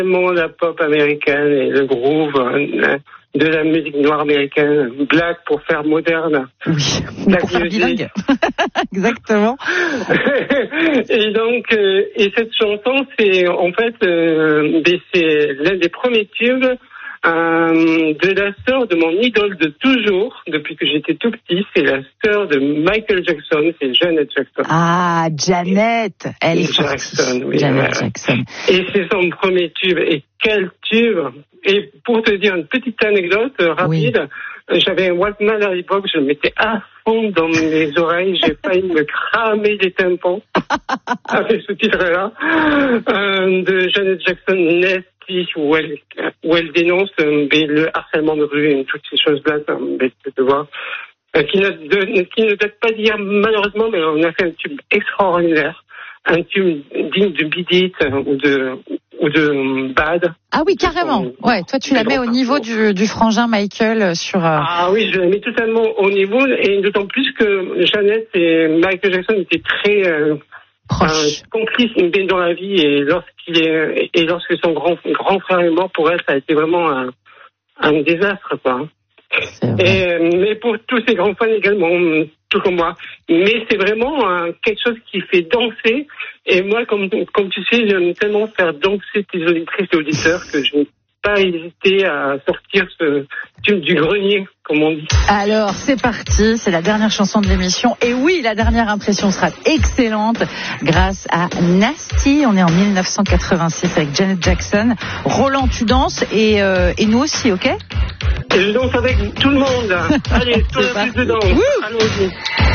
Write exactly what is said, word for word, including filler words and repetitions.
La pop américaine et le groove euh, de la musique noire américaine, black pour faire moderne. Oui, pour faire bilingue. Exactement. Et donc, euh, et cette chanson, c'est en fait, euh, c'est l'un des premiers tubes euh, de la sœur de mon idole de toujours, depuis que j'étais tout petit. C'est la sœur de Michael Jackson, c'est Janet Jackson. Ah, Janet, elle est Jackson, oui, Janet ouais. Jackson. Et c'est son premier tube. Et quel tube! Et pour te dire une petite anecdote euh, rapide, oui. J'avais un Walkman à l'époque, je le mettais à fond dans mes oreilles, j'ai failli me cramer les tympans avec ce titre-là euh, de Janet Jackson, Nasty, où elle, où elle dénonce euh, le harcèlement de rue et toutes ces choses-là, ça m'embête de voir. Euh, qui, ne, de, qui ne date pas d'hier malheureusement, mais on a fait un tube extraordinaire, un tube digne de Beat It euh, ou de ou de Bad. Ah oui, carrément. Ouais, toi tu la mets au niveau du, du frangin Michael sur. Euh... Ah oui, je la mets totalement au niveau, et d'autant plus que Janet et Michael Jackson étaient très euh, proches, euh, complices dans la vie, et lorsqu'il est et lorsque son grand grand frère est mort, pour elle, ça a été vraiment un, un désastre, quoi. Et, mais pour tous ces grands fans également, tout comme moi. Mais c'est vraiment euh, quelque chose qui fait danser. Et moi, comme, comme tu sais, j'aime tellement faire danser tes auditrices et auditeurs que je n'ai pas hésité à sortir ce tube du grenier, comme on dit. Alors, c'est parti. C'est la dernière chanson de l'émission. Et oui, la dernière impression sera excellente grâce à Nasty. On est en mille neuf cent quatre-vingt-six avec Janet Jackson. Roland, tu danses et, euh, et nous aussi, ok? Et je danse avec tout le monde. Allez, tout le plus dedans. Allons-y.